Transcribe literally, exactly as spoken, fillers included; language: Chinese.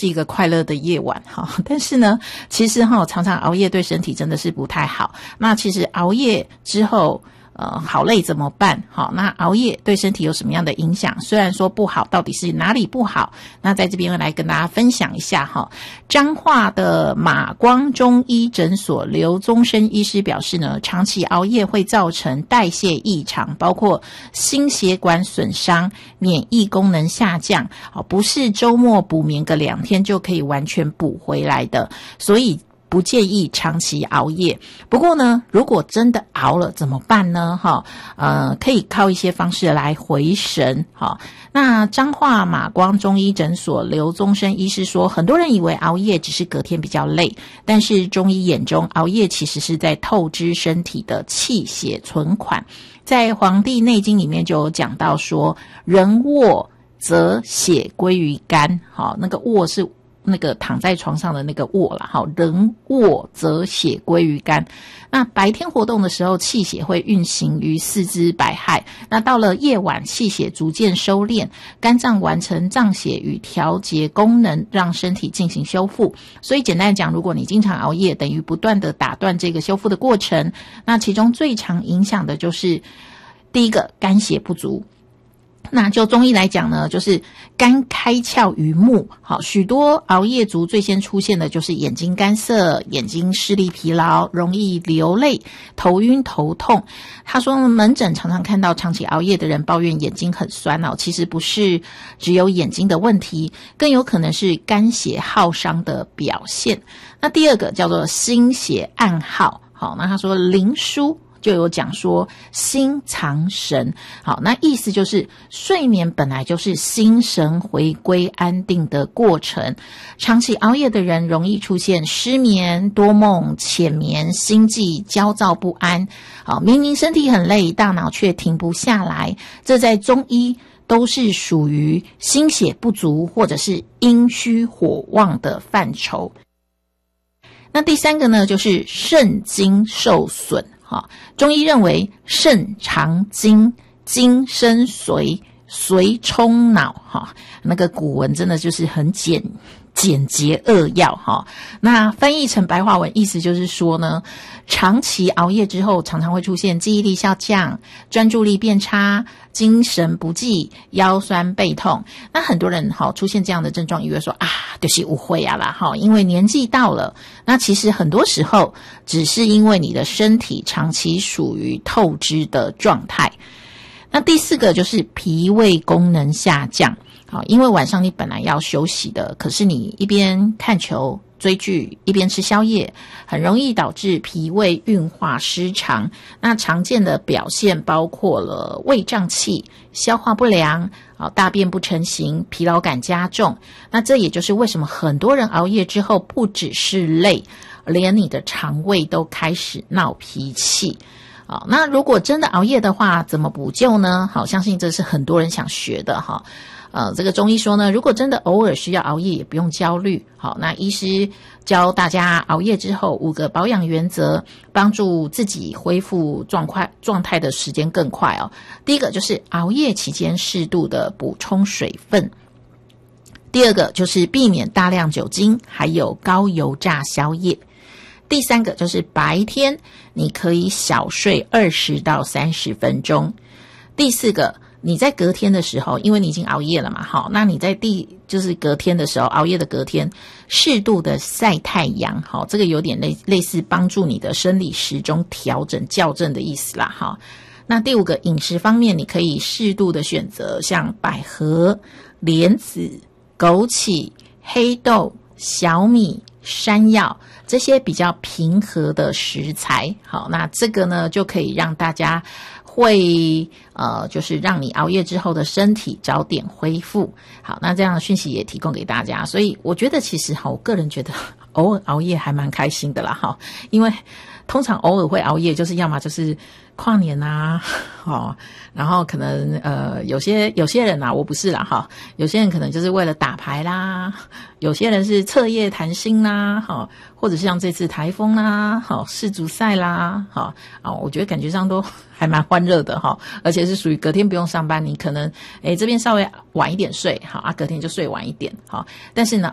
是一个快乐的夜晚哈。但是呢，其实哈常常熬夜对身体真的是不太好。那其实熬夜之后呃，好累怎么办？好，那熬夜对身体有什么样的影响？虽然说不好，到底是哪里不好？那在这边来跟大家分享一下哈。彰化的马光中医诊所刘宗生医师表示呢，长期熬夜会造成代谢异常，包括心血管损伤、免疫功能下降，不是周末补眠个两天就可以完全补回来的，所以不建议长期熬夜。不过呢，如果真的熬了怎么办呢？哈，呃，可以靠一些方式来回神。哈，那彰化马光中医诊所刘宗生医师说，很多人以为熬夜只是隔天比较累，但是中医眼中，熬夜其实是在透支身体的气血存款。在《黄帝内经》里面就有讲到说，人卧则血归于肝。好，那个卧是那个躺在床上的那个卧啦，好，人卧则血归于肝。那白天活动的时候，气血会运行于四肢百骸。那到了夜晚，气血逐渐收敛，肝脏完成脏血与调节功能，让身体进行修复。所以简单讲，如果你经常熬夜，等于不断的打断这个修复的过程。那其中最常影响的就是第一个，肝血不足。那就中医来讲呢，就是肝开窍于目。好，许多熬夜族最先出现的就是眼睛干涩、眼睛视力疲劳、容易流泪、头晕头痛。他说门诊常常看到长期熬夜的人抱怨眼睛很酸哦，其实不是只有眼睛的问题，更有可能是肝血耗伤的表现。那第二个叫做心血暗耗。好，那他说灵枢就有讲说心藏神。好，那意思就是睡眠本来就是心神回归安定的过程，长期熬夜的人容易出现失眠、多梦、浅眠、心悸、焦躁不安。好，明明身体很累，大脑却停不下来，这在中医都是属于心血不足或者是阴虚火旺的范畴。那第三个呢，就是肾精受损。好，中医认为肾藏精，精生髓，髓充脑。哈，那个古文真的就是很简简洁扼要哈。那翻译成白话文，意思就是说呢，长期熬夜之后，常常会出现记忆力下降、专注力变差、精神不济、腰酸背痛。那很多人好出现这样的症状，以为说啊，就是误会啊啦哈，因为年纪到了。那其实很多时候只是因为你的身体长期属于透支的状态。那第四个就是脾胃功能下降。好，因为晚上你本来要休息的，可是你一边看球追剧一边吃宵夜，很容易导致脾胃运化失常。那常见的表现包括了胃胀气、消化不良、大便不成形、疲劳感加重。那这也就是为什么很多人熬夜之后不只是累，连你的肠胃都开始闹脾气。好，那如果真的熬夜的话，怎么补救呢？好，相信这是很多人想学的哈。呃，这个中医说呢，如果真的偶尔需要熬夜，也不用焦虑。好，那医师教大家熬夜之后五个保养原则，帮助自己恢复状态状态的时间更快哦。第一个就是熬夜期间适度的补充水分。第二个就是避免大量酒精，还有高油炸宵夜。第三个就是白天你可以小睡二十到三十分钟。第四个，你在隔天的时候，因为你已经熬夜了嘛，好，那你在第就是隔天的时候，熬夜的隔天，适度的晒太阳，好，这个有点类类似帮助你的生理时钟调整校正的意思啦，哈。那第五个，饮食方面，你可以适度的选择像百合、莲子、枸杞、黑豆、小米、山药这些比较平和的食材。好，那这个呢就可以让大家会呃，就是让你熬夜之后的身体早点恢复。好，那这样的讯息也提供给大家。所以我觉得其实哈，我个人觉得偶尔熬夜还蛮开心的啦哈，因为通常偶尔会熬夜，就是要么就是跨年啊，哦，然后可能呃有些有些人啊，我不是啦哈，有些人可能就是为了打牌啦，有些人是彻夜谈心啦，哈，或者是像这次台风啦，好世足赛啦，好啊，我觉得感觉上都还蛮欢乐的哈，而且是属于隔天不用上班，你可能诶这边稍微晚一点睡，好啊，隔天就睡晚一点，好，但是呢